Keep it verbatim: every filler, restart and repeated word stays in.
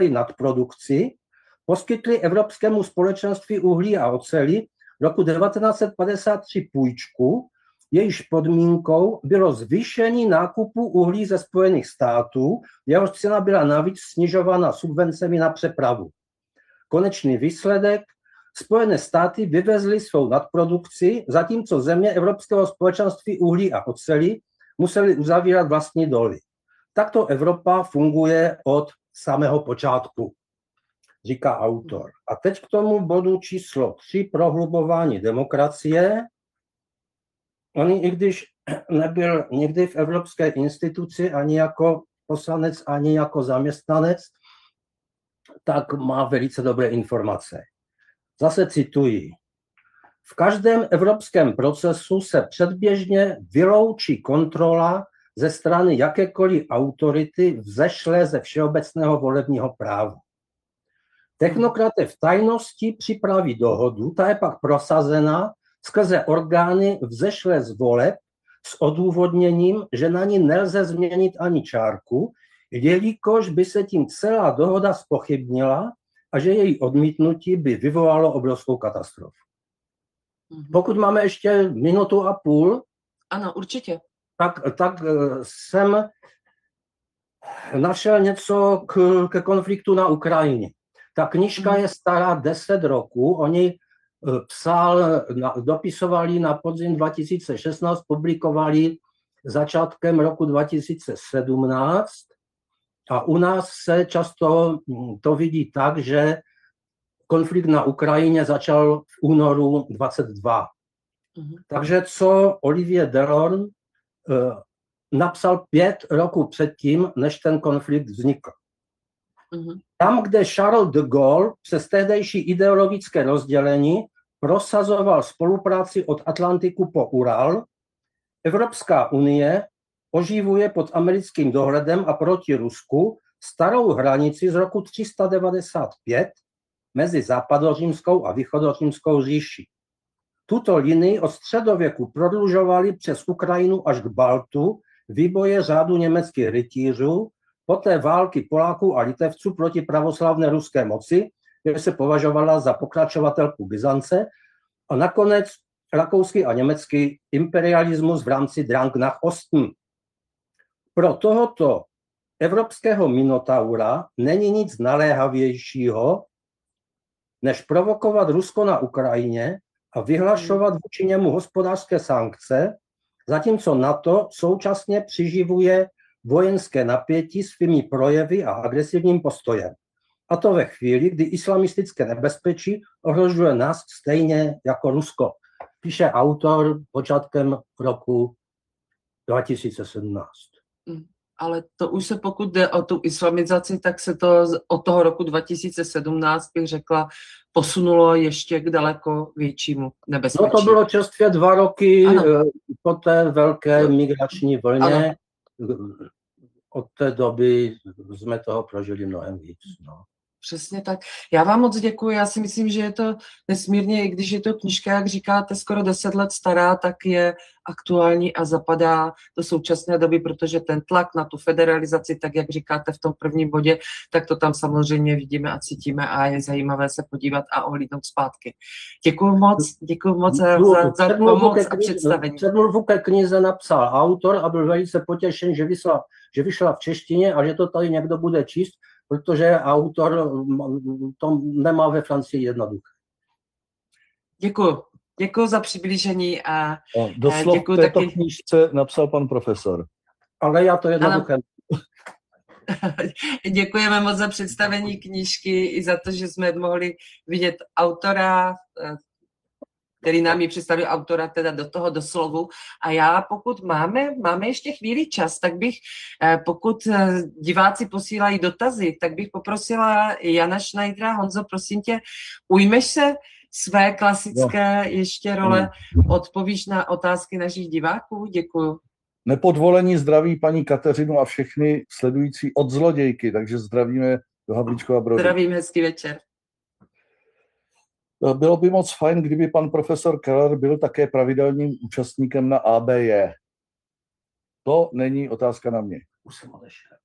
nadprodukci, poskytli Evropskému společenství uhlí a oceli roku devatenáct set padesát tři půjčku, jejíž podmínkou bylo zvýšení nákupu uhlí ze Spojených států, jehož cena byla navíc snižována subvencemi na přepravu. Konečný výsledek: Spojené státy vyvezly svou nadprodukci, zatímco země Evropského společenství uhlí a oceli museli uzavírat vlastní doly. Takto Evropa funguje od samého počátku, říká autor. A teď k tomu bodu číslo tři, prohlubování demokracie. On, i když nebyl nikdy v evropské instituci ani jako poslanec, ani jako zaměstnanec, tak má velice dobré informace. Zase cituji. V každém evropském procesu se předběžně vyloučí kontrola ze strany jakékoliv autority vzešlé ze všeobecného volebního práva. Technokraté v tajnosti připraví dohodu, ta je pak prosazena skrze orgány vzešlé z voleb s odůvodněním, že na ní nelze změnit ani čárku, jelikož by se tím celá dohoda zpochybnila a že její odmítnutí by vyvolalo obrovskou katastrofu. Pokud máme ještě minutu a půl, ano, určitě. Tak, tak jsem našel něco k, ke konfliktu na Ukrajině. Ta knížka je stará deset roků, oni psal, dopisovali na podzim dva tisíce šestnáct, publikovali začátkem roku dva tisíce sedmnáct a u nás se často to vidí tak, že konflikt na Ukrajině začal v únoru dvacet dva. Mhm. Takže co Olivier Delorme eh, napsal pět roků předtím, než ten konflikt vznikl. Mhm. Tam, kde Charles de Gaulle přes tehdejší ideologické rozdělení prosazoval spolupráci od Atlantiku po Ural, Evropská unie oživuje pod americkým dohledem a proti Rusku starou hranici z roku tři sta devadesát pět mezi západořímskou a východořímskou říší. Tuto linii od středověku prodlužovali přes Ukrajinu až k Baltu výboje řádu německých rytířů, poté války Poláků a Litevců proti pravoslavné ruské moci, která se považovala za pokračovatelku Byzance, a nakonec rakouský a německý imperialismus v rámci Drang nach Osten. Pro tohoto evropského minotaura není nic naléhavějšího, než provokovat Rusko na Ukrajině a vyhlašovat vůči němu hospodářské sankce, zatímco NATO současně přiživuje vojenské napětí svými projevy a agresivním postojem. A to ve chvíli, kdy islamistické nebezpečí ohrožuje nás stejně jako Rusko, píše autor počátkem roku dva tisíce sedmnáct. Ale to už se, pokud jde o tu islamizaci, tak se to od toho roku dva tisíce sedmnáct, bych řekla, posunulo ještě k daleko většímu nebezpečí. No to bylo čerstvě dva roky ano. Po té velké migrační vlně. Ano. Od té doby jsme toho prožili mnohem víc. No. Přesně tak. Já vám moc děkuji. Já si myslím, že je to nesmírně, i když je to knížka, jak říkáte, skoro deset let stará, tak je aktuální a zapadá do současné doby, protože ten tlak na tu federalizaci, tak jak říkáte v tom prvním bodě, tak to tam samozřejmě vidíme a cítíme a je zajímavé se podívat a ohlídnout zpátky. Děkuji moc, děkuji moc za, za, za pomoc a představení. Předmluvu ke knize napsal autor a byl velice potěšen, že vyšla, že vyšla v češtině a že to tady někdo bude číst, protože autor to nemá ve Francii jednoduché. Děkuji. Děkuji za přiblížení a doslov děkuji této taky. knížce napsal pan profesor. Ale já to jednoduché. Děkujeme moc za představení knížky i za to, že jsme mohli vidět autora, který nám ji představil, autora teda do toho doslovu. A já, pokud máme, máme ještě chvíli čas, tak bych, pokud diváci posílají dotazy, tak bych poprosila Jana Schneidera. Honzo, prosím tě, ujmeš se své klasické no. ještě role, odpovíš na otázky našich diváků? Děkuju. Nepodvolení zdraví paní Kateřinu a všechny sledující od zlodějky, takže zdravíme do Havlíčkova Brodu. Zdravím, hezký večer. Bylo by moc fajn, kdyby pan profesor Keller byl také pravidelným účastníkem na A B J. To není otázka na mě. Už jsem odešel.